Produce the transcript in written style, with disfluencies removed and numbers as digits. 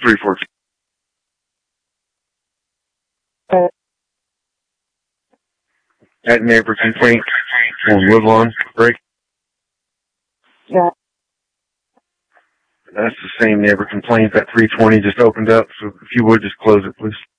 314. That neighbor complaint on Woodlawn break. Yeah. That's the same neighbor complaint that 320 just opened up, so if you would just close it, please.